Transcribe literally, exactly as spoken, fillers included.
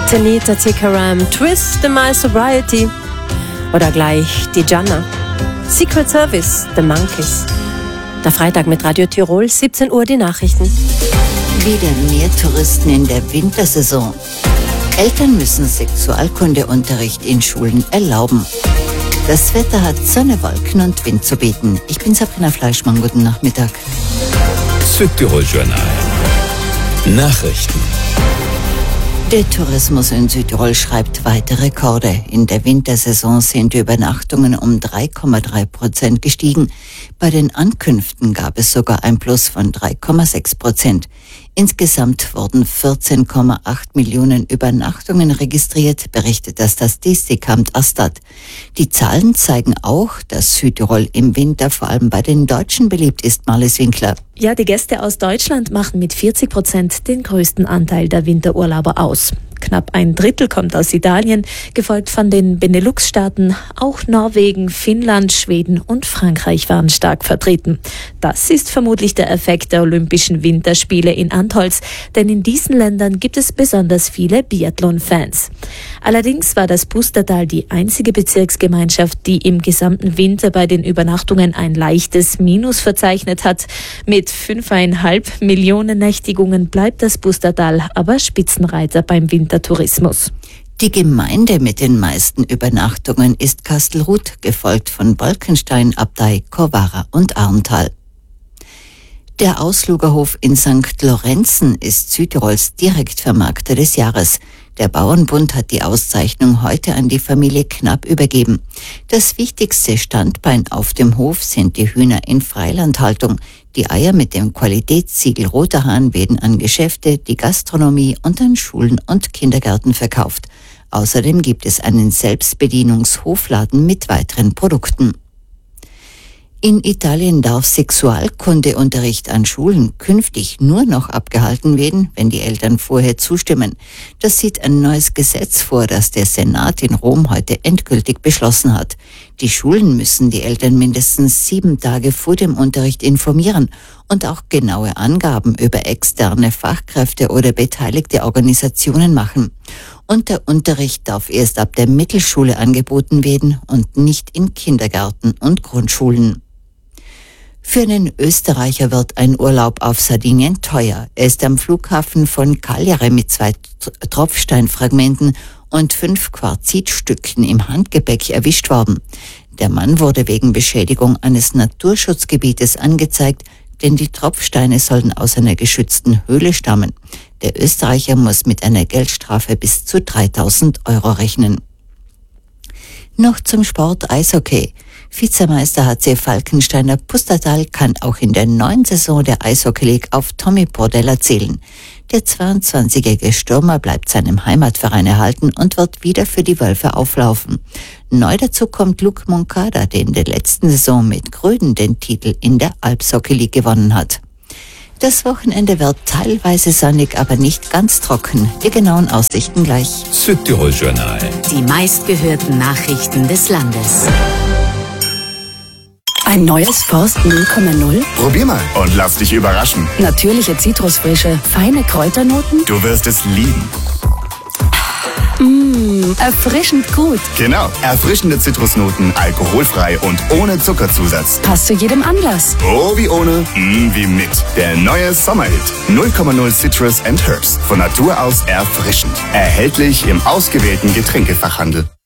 Tanita Tikaram, Twist the My Sobriety oder gleich die Jana, Secret Service, The Monkeys. Der Freitag mit Radio Tirol, siebzehn Uhr die Nachrichten. Wieder mehr Touristen in der Wintersaison. Eltern müssen Sexualkundeunterricht in Schulen erlauben. Das Wetter hat Sonne, Wolken und Wind zu bieten. Ich bin Sabrina Fleischmann, guten Nachmittag. Südtirol Journal. Nachrichten. Der Tourismus in Südtirol schreibt weite Rekorde. In der Wintersaison sind die Übernachtungen um drei Komma drei Prozent gestiegen. Bei den Ankünften gab es sogar ein Plus von drei Komma sechs Prozent. Insgesamt wurden vierzehn Komma acht Millionen Übernachtungen registriert, berichtet das Statistikamt Astat. Die Zahlen zeigen auch, dass Südtirol im Winter vor allem bei den Deutschen beliebt ist, Marlies Winkler. Ja, die Gäste aus Deutschland machen mit vierzig Prozent den größten Anteil der Winterurlauber aus. Knapp ein Drittel kommt aus Italien, gefolgt von den Benelux-Staaten. Auch Norwegen, Finnland, Schweden und Frankreich waren stark vertreten. Das ist vermutlich der Effekt der Olympischen Winterspiele in Antholz, denn in diesen Ländern gibt es besonders viele Biathlon-Fans. Allerdings war das Pustertal die einzige Bezirksgemeinschaft, die im gesamten Winter bei den Übernachtungen ein leichtes Minus verzeichnet hat. Mit fünfeinhalb Millionen Nächtigungen bleibt das Pustertal aber Spitzenreiter beim Wintertourismus. Die Gemeinde mit den meisten Übernachtungen ist Kastelruth, gefolgt von Bolkenstein, Abtei, Corvara und Arntal. Der Auslugerhof in Sankt Lorenzen ist Südtirols Direktvermarkter des Jahres. Der Bauernbund hat die Auszeichnung heute an die Familie Knapp übergeben. Das wichtigste Standbein auf dem Hof sind die Hühner in Freilandhaltung. Die Eier mit dem Qualitätssiegel Roter Hahn werden an Geschäfte, die Gastronomie und an Schulen und Kindergärten verkauft. Außerdem gibt es einen Selbstbedienungshofladen mit weiteren Produkten. In Italien darf Sexualkundeunterricht an Schulen künftig nur noch abgehalten werden, wenn die Eltern vorher zustimmen. Das sieht ein neues Gesetz vor, das der Senat in Rom heute endgültig beschlossen hat. Die Schulen müssen die Eltern mindestens sieben Tage vor dem Unterricht informieren und auch genaue Angaben über externe Fachkräfte oder beteiligte Organisationen machen. Und der Unterricht darf erst ab der Mittelschule angeboten werden und nicht in Kindergärten und Grundschulen. Für einen Österreicher wird ein Urlaub auf Sardinien teuer. Er ist am Flughafen von Cagliari mit zwei Tropfsteinfragmenten und fünf Quarzitstücken im Handgepäck erwischt worden. Der Mann wurde wegen Beschädigung eines Naturschutzgebietes angezeigt, denn die Tropfsteine sollen aus einer geschützten Höhle stammen. Der Österreicher muss mit einer Geldstrafe bis zu dreitausend Euro rechnen. Noch zum Sport Eishockey. Vizemeister H C Falkensteiner Pustertal kann auch in der neuen Saison der Eishockey League auf Tommy Bordella zählen. Der zweiundzwanzigjährige Stürmer bleibt seinem Heimatverein erhalten und wird wieder für die Wölfe auflaufen. Neu dazu kommt Luc Moncada, der in der letzten Saison mit Gröden den Titel in der Alpshockey League gewonnen hat. Das Wochenende wird teilweise sonnig, aber nicht ganz trocken. Die genauen Aussichten gleich. Südtirol Journal. Die meistgehörten Nachrichten des Landes. Ein neues Forst null Komma null? Probier mal und lass dich überraschen. Natürliche Zitrusfrische, feine Kräuternoten? Du wirst es lieben. Mmh, erfrischend gut. Genau, erfrischende Zitrusnoten, alkoholfrei und ohne Zuckerzusatz. Passt zu jedem Anlass. Oh, wie ohne, mm, wie mit. Der neue Sommerhit. null Komma null Citrus and Herbs. Von Natur aus erfrischend. Erhältlich im ausgewählten Getränkefachhandel.